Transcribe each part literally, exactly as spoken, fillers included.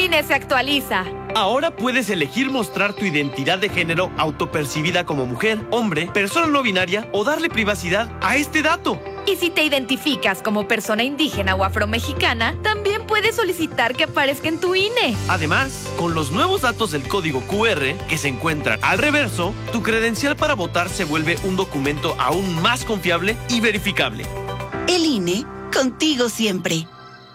I N E se actualiza. Ahora puedes elegir mostrar tu identidad de género autopercibida como mujer, hombre, persona no binaria o darle privacidad a este dato. Y si te identificas como persona indígena o afromexicana, también puedes solicitar que aparezca en tu I N E. Además, con los nuevos datos del código Q R que se encuentran al reverso, tu credencial para votar se vuelve un documento aún más confiable y verificable. El I N E, contigo siempre.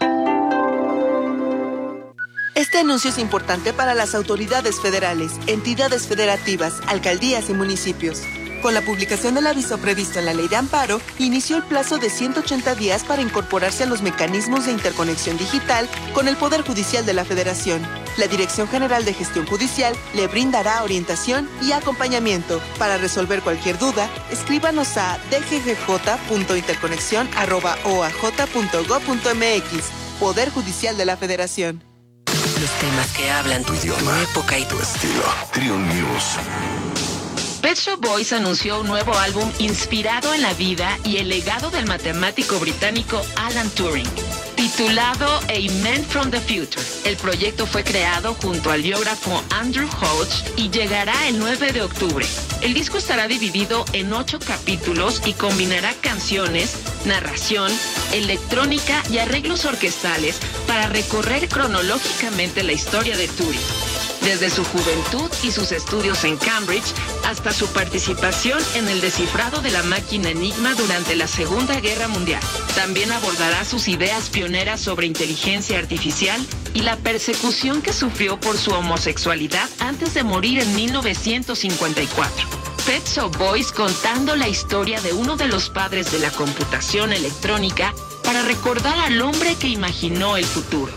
Este anuncio es importante para las autoridades federales, entidades federativas, alcaldías y municipios. Con la publicación del aviso previsto en la Ley de Amparo, inició el plazo de ciento ochenta días para incorporarse a los mecanismos de interconexión digital con el Poder Judicial de la Federación. La Dirección General de Gestión Judicial le brindará orientación y acompañamiento. Para resolver cualquier duda, escríbanos a d g g j punto interconexión arroba o a j punto gob punto m x. Poder Judicial de la Federación. Los temas que hablan tu idioma, tu época y tu estilo. Trion News. Pet Shop Boys anunció un nuevo álbum inspirado en la vida y el legado del matemático británico Alan Turing, titulado A Man from the Future. El proyecto fue creado junto al biógrafo Andrew Hodge y llegará el nueve de octubre. El disco estará dividido en ocho capítulos y combinará canciones, narración, electrónica y arreglos orquestales para recorrer cronológicamente la historia de Turing, desde su juventud y sus estudios en Cambridge hasta su participación en el descifrado de la máquina Enigma durante la Segunda Guerra Mundial. También abordará sus ideas pioneras sobre inteligencia artificial y la persecución que sufrió por su homosexualidad antes de morir en mil novecientos cincuenta y cuatro. Pet Shop Boys contando la historia de uno de los padres de la computación electrónica para recordar al hombre que imaginó el futuro.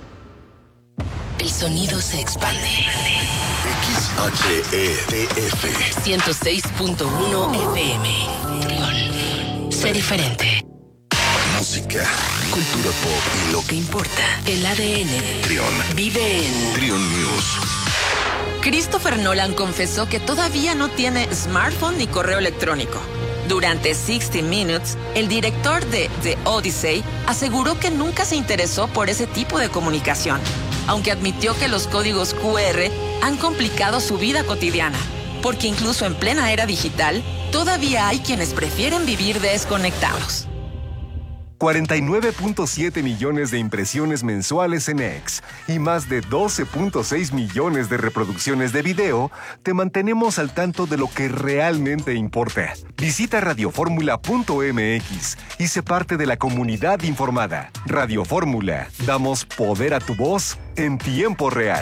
El sonido se expande. X H E T F ciento seis punto uno F M. Trión. Sé diferente. Música, cultura pop y lo que importa. El A D N. Trión. Vive en Trión News. Christopher Nolan confesó que todavía no tiene smartphone ni correo electrónico. Durante sixty minutes, el director de The Odyssey aseguró que nunca se interesó por ese tipo de comunicación, aunque admitió que los códigos Q R han complicado su vida cotidiana, porque incluso en plena era digital, todavía hay quienes prefieren vivir desconectados. cuarenta y nueve punto siete millones de impresiones mensuales en X y más de doce punto seis millones de reproducciones de video, te mantenemos al tanto de lo que realmente importa. Visita radio fórmula punto m x y sé parte de la comunidad informada. Radio Fórmula, damos poder a tu voz en tiempo real.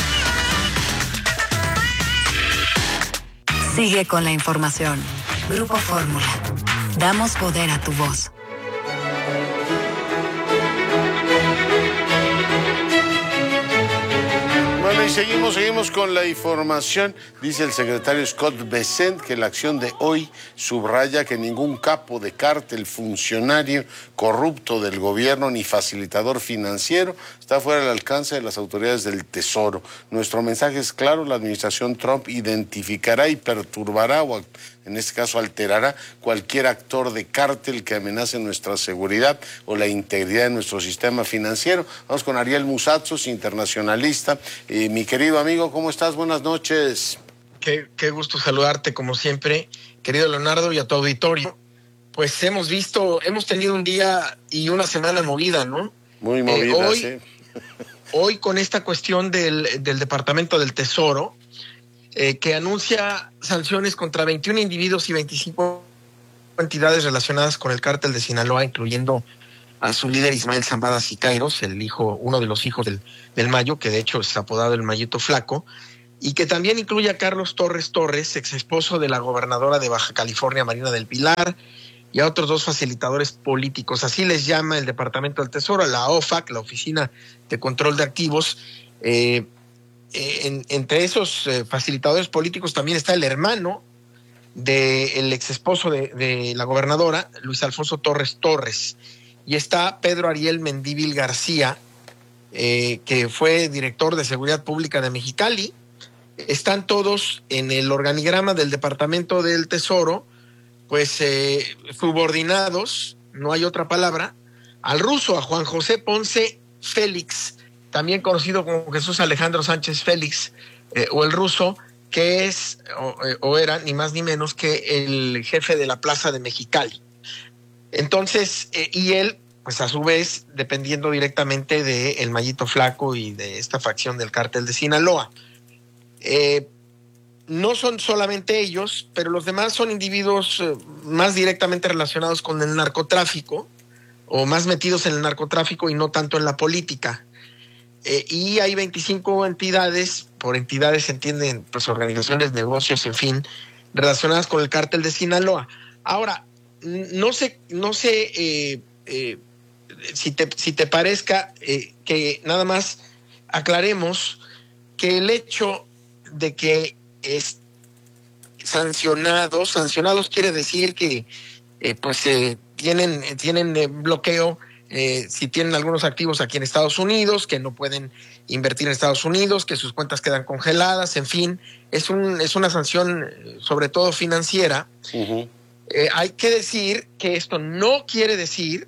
Sigue con la información. Grupo Fórmula, damos poder a tu voz. Bueno, y seguimos, seguimos con la información. Dice el secretario Scott Bessent que la acción de hoy subraya que ningún capo de cártel, funcionario corrupto del gobierno ni facilitador financiero está fuera del alcance de las autoridades del Tesoro. Nuestro mensaje es claro: la administración Trump identificará y perturbará, o en este caso alterará, cualquier actor de cártel que amenace nuestra seguridad o la integridad de nuestro sistema financiero. Vamos con Ariel Musatsos, internacionalista. Eh, mi querido amigo, ¿cómo estás? Buenas noches. Qué, qué gusto saludarte, como siempre, querido Leonardo, y a tu auditorio. Pues hemos visto, hemos tenido un día y una semana movida, ¿no? Muy movida, eh, hoy, sí. Hoy con esta cuestión del, del Departamento del Tesoro, eh, que anuncia sanciones contra veintiún individuos y veinticinco entidades relacionadas con el cártel de Sinaloa, incluyendo a su líder Ismael Zambada Siqueiros, el hijo, uno de los hijos del, del Mayo, que de hecho es apodado el Mayito Flaco, y que también incluye a Carlos Torres Torres, ex esposo de la gobernadora de Baja California, Marina del Pilar, y a otros dos facilitadores políticos. Así les llama el Departamento del Tesoro, a la O F A C, la Oficina de Control de Activos. Eh, eh, en, entre esos eh, facilitadores políticos también está el hermano del ex esposo de, de la gobernadora, Luis Alfonso Torres Torres, y está Pedro Ariel Mendívil García, eh, que fue director de Seguridad Pública de Mexicali. Están todos en el organigrama del Departamento del Tesoro, pues eh, subordinados, no hay otra palabra, al ruso, a Juan José Ponce Félix, también conocido como Jesús Alejandro Sánchez Félix, eh, o el Ruso, que es, o, o era, ni más ni menos que el jefe de la Plaza de Mexicali. Entonces, eh, y él, pues a su vez, dependiendo directamente de El Mallito Flaco y de esta facción del cártel de Sinaloa. Eh, no son solamente ellos, pero los demás son individuos eh, más directamente relacionados con el narcotráfico, o más metidos en el narcotráfico y no tanto en la política. Eh, y hay veinticinco entidades, por entidades se entienden pues organizaciones, negocios, en fin, relacionadas con el cártel de Sinaloa. Ahora, no sé, no sé eh, eh, si, te, si te parezca eh, que nada más aclaremos que el hecho de que es sancionados, sancionados quiere decir que eh, pues eh, tienen, tienen eh, bloqueo eh, si tienen algunos activos aquí en Estados Unidos, que no pueden invertir en Estados Unidos, que sus cuentas quedan congeladas, en fin, es, un, es una sanción sobre todo financiera. Uh-huh. Eh, hay que decir que esto no quiere decir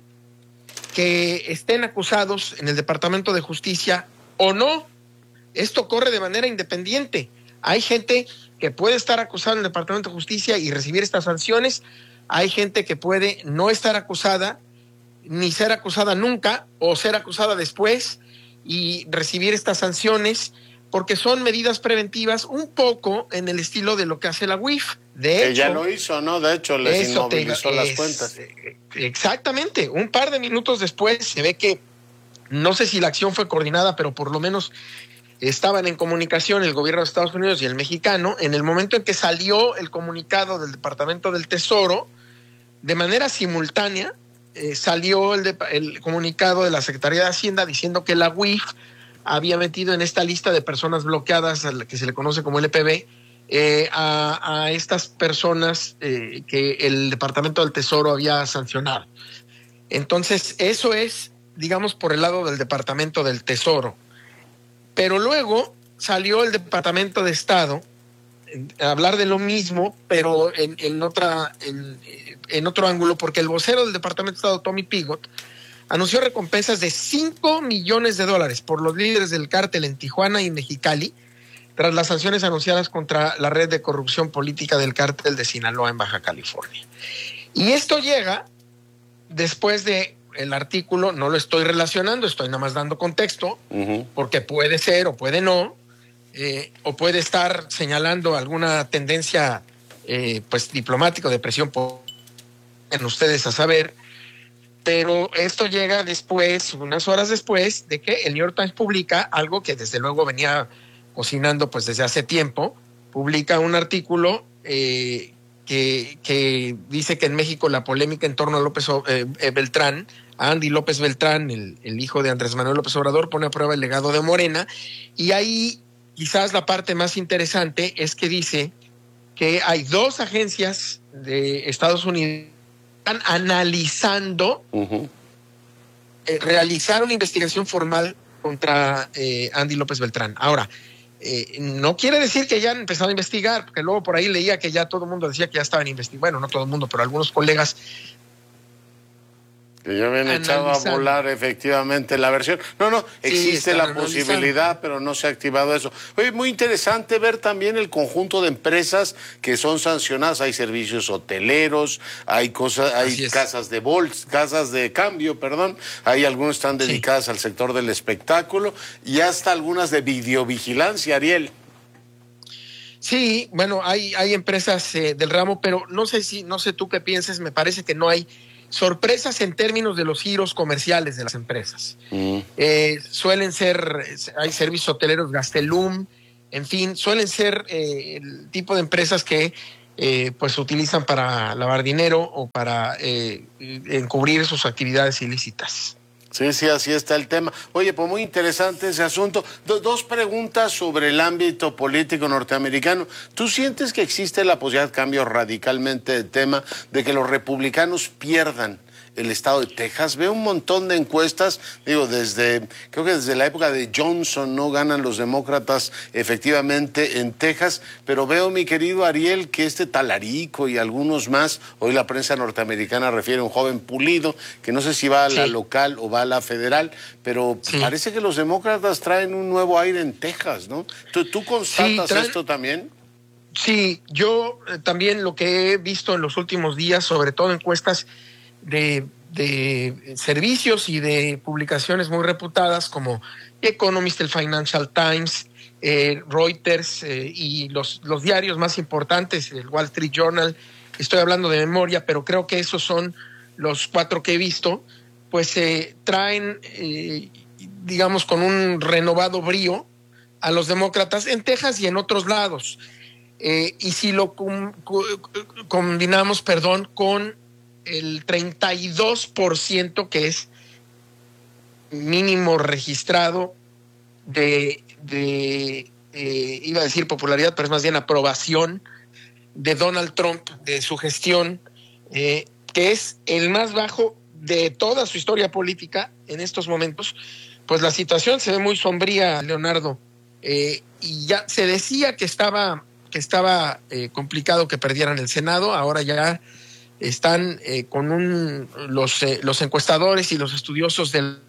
que estén acusados en el Departamento de Justicia o no. Esto corre de manera independiente. Hay gente que puede estar acusada en el Departamento de Justicia y recibir estas sanciones. Hay gente que puede no estar acusada, ni ser acusada nunca, o ser acusada después y recibir estas sanciones, porque son medidas preventivas un poco en el estilo de lo que hace la U I F. De hecho, que ya lo hizo, ¿no? De hecho, les inmovilizó las cuentas. Exactamente. Un par de minutos después se ve que, no sé si la acción fue coordinada, pero por lo menos estaban en comunicación el gobierno de Estados Unidos y el mexicano. En el momento en que salió el comunicado del Departamento del Tesoro, de manera simultánea, eh, salió el, de, el comunicado de la Secretaría de Hacienda diciendo que la U I F había metido en esta lista de personas bloqueadas, a la que se le conoce como L P B, eh, a, a estas personas eh, que el Departamento del Tesoro había sancionado. Entonces, eso es, digamos, por el lado del Departamento del Tesoro. Pero luego salió el Departamento de Estado a hablar de lo mismo, pero en, en, otra, en, en otro ángulo, porque el vocero del Departamento de Estado, Tommy Pigott, anunció recompensas de cinco millones de dólares por los líderes del cártel en Tijuana y Mexicali, tras las sanciones anunciadas contra la red de corrupción política del cártel de Sinaloa en Baja California. Y esto llega después de el artículo, no lo estoy relacionando, estoy nada más dando contexto, uh-huh. porque puede ser o puede no, eh, o puede estar señalando alguna tendencia eh, pues diplomática de presión por, en ustedes a saber. Pero esto llega después, unas horas después, de que el New York Times publica algo que desde luego venía cocinando pues desde hace tiempo. Publica un artículo eh, que, que dice que en México la polémica en torno a López eh, Beltrán, a Andy López Beltrán, el, el hijo de Andrés Manuel López Obrador, pone a prueba el legado de Morena. Y ahí quizás la parte más interesante es que dice que hay dos agencias de Estados Unidos están analizando uh-huh. eh, realizar una investigación formal contra eh, Andy López Beltrán. Ahora, eh, no quiere decir que ya han empezado a investigar, porque luego por ahí leía que ya todo el mundo decía que ya estaban investigando. Bueno, no todo el mundo, pero algunos colegas que ya habían echado a volar efectivamente la versión. No, no, existe sí, la posibilidad, pero no se ha activado eso. Oye, muy interesante ver también el conjunto de empresas que son sancionadas. Hay servicios hoteleros, hay cosas, hay casas de bolsa, casas de cambio, perdón. Hay algunas están dedicadas sí. al sector del espectáculo y hasta algunas de videovigilancia, Ariel. Sí, bueno, hay, hay empresas eh, del ramo, pero no sé si, no sé tú qué pienses, me parece que no hay sorpresas en términos de los giros comerciales de las empresas. Mm. Eh, suelen ser, hay servicios hoteleros, Gastelum, en fin, suelen ser eh, el tipo de empresas que eh, pues se utilizan para lavar dinero o para eh, encubrir sus actividades ilícitas. Sí, sí, así está el tema. Oye, pues muy interesante ese asunto. Do- dos preguntas sobre el ámbito político norteamericano. ¿Tú sientes que existe la posibilidad, cambio radicalmente de tema, de que los republicanos pierdan el estado de Texas. Veo un montón de encuestas, digo, desde, creo que desde la época de Johnson no ganan los demócratas efectivamente en Texas, pero veo, mi querido Ariel, que este Talarico y algunos más, hoy la prensa norteamericana refiere a un joven Pulido, que no sé si va a la sí. local o va a la federal, pero sí. parece que los demócratas traen un nuevo aire en Texas, ¿no? ¿Tú, tú constatas sí, traen... esto también? Sí, yo eh, también lo que he visto en los últimos días, sobre todo encuestas de, de servicios y de publicaciones muy reputadas como Economist, el Financial Times, eh, Reuters eh, y los, los diarios más importantes, el Wall Street Journal, estoy hablando de memoria, pero creo que esos son los cuatro que he visto, pues eh, traen, eh, digamos, con un renovado brío a los demócratas en Texas y en otros lados. Eh, y si lo com, com, combinamos, perdón, con el treinta y dos por ciento que es mínimo registrado de, de eh, iba a decir popularidad, pero es más bien aprobación de Donald Trump, de su gestión, eh, que es el más bajo de toda su historia política en estos momentos, pues la situación se ve muy sombría, Leonardo, eh, y ya se decía que estaba que estaba eh, complicado que perdieran el Senado. Ahora ya están eh, con un los eh, los encuestadores y los estudiosos del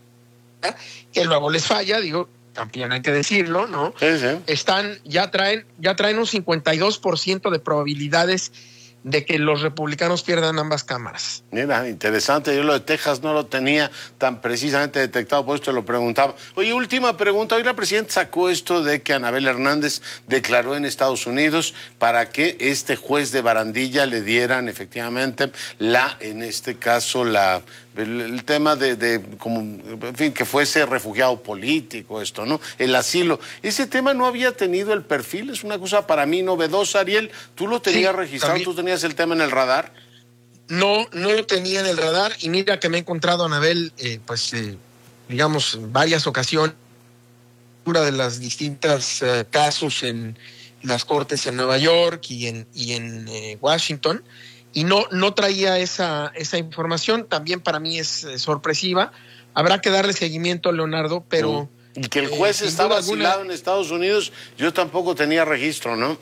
que luego les falla, digo, también hay que decirlo, ¿no? Sí, sí. Están ya traen ya traen un cincuenta y dos por ciento de probabilidades de que los republicanos pierdan ambas cámaras. Mira, interesante, yo lo de Texas no lo tenía tan precisamente detectado, por eso te lo preguntaba. Oye, última pregunta, hoy la presidenta sacó esto de que Anabel Hernández declaró en Estados Unidos para que este juez de Barandilla le dieran efectivamente la, en este caso, la el, el tema de, de como, en fin, que fuese refugiado político, esto, ¿no? El asilo. Ese tema no había tenido el perfil, es una cosa para mí novedosa, Ariel. ¿Tú lo tenías sí, registrado? También. ¿Tú tenías el tema en el radar? No, no lo tenía en el radar, y mira que me he encontrado a Anabel, eh, pues, eh, digamos, en varias ocasiones, una de las distintas eh, casos en las cortes en Nueva York y en, y en eh, Washington, y no, no traía esa, esa información. También para mí es eh, sorpresiva. Habrá que darle seguimiento, Leonardo, pero... Y que el juez eh, estaba asilado alguna... en Estados Unidos, yo tampoco tenía registro, ¿no?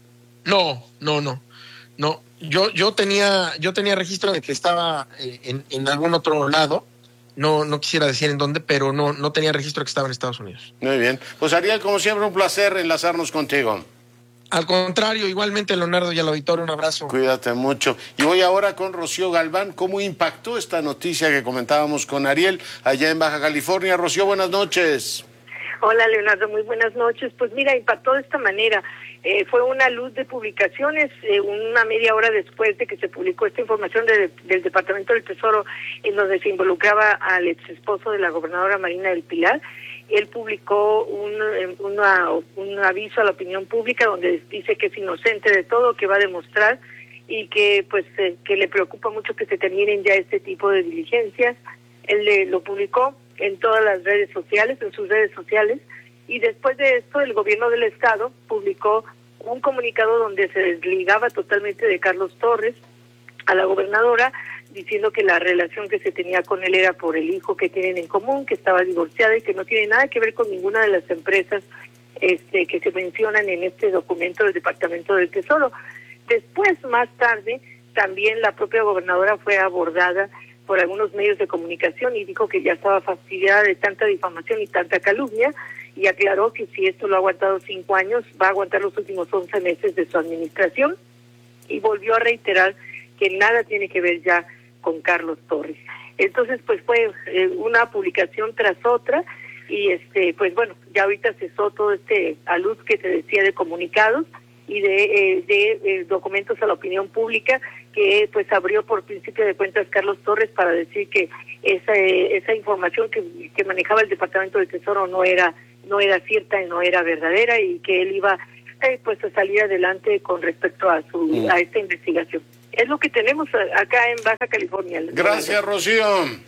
No, no, no, no. Yo, yo tenía, yo tenía registro de que estaba eh, en, en algún otro lado. No, no quisiera decir en dónde, pero no, no tenía registro de que estaba en Estados Unidos. Muy bien. Pues Ariel, como siempre, un placer enlazarnos contigo. Al contrario, igualmente, Leonardo, y al auditorio, un abrazo. Cuídate mucho. Y voy ahora con Rocío Galván. ¿Cómo impactó esta noticia que comentábamos con Ariel allá en Baja California? Rocío, buenas noches. Hola, Leonardo, muy buenas noches. Pues mira, impactó de esta manera. Eh, fue una luz de publicaciones, eh, una media hora después de que se publicó esta información de, del Departamento del Tesoro, en donde se involucraba al ex esposo de la gobernadora Marina del Pilar. Él publicó un, una, un aviso a la opinión pública donde dice que es inocente de todo, que va a demostrar, y que pues eh, que le preocupa mucho que se terminen ya este tipo de diligencias. Él le, lo publicó en todas las redes sociales, en sus redes sociales, y después de esto el gobierno del estado publicó un comunicado donde se desligaba totalmente de Carlos Torres a la gobernadora, diciendo que la relación que se tenía con él era por el hijo que tienen en común, que estaba divorciada y que no tiene nada que ver con ninguna de las empresas este, que se mencionan en este documento del Departamento del Tesoro. Después, más tarde, también la propia gobernadora fue abordada por algunos medios de comunicación y dijo que ya estaba fastidiada de tanta difamación y tanta calumnia, y aclaró que si esto lo ha aguantado cinco años, va a aguantar los últimos once meses de su administración, y volvió a reiterar que nada tiene que ver ya con Carlos Torres. Entonces, pues fue eh, una publicación tras otra, y este, pues bueno, ya ahorita cesó todo este a luz que te decía de comunicados y de, eh, de eh, documentos a la opinión pública, que pues abrió por principio de cuentas Carlos Torres para decir que esa eh, esa información que, que manejaba el Departamento del Tesoro no era no era cierta y no era verdadera, y que él iba eh, pues a salir adelante con respecto a su mm. a esta investigación. Es lo que tenemos acá en Baja California. Gracias, Rocío.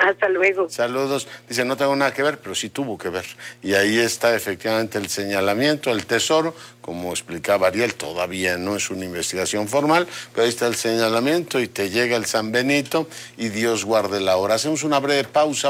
Hasta luego. Saludos. Dice, no tengo nada que ver, pero sí tuvo que ver. Y ahí está efectivamente el señalamiento, el Tesoro, como explicaba Ariel, todavía no es una investigación formal, pero ahí está el señalamiento y te llega el San Benito y Dios guarde la hora. Hacemos una breve pausa.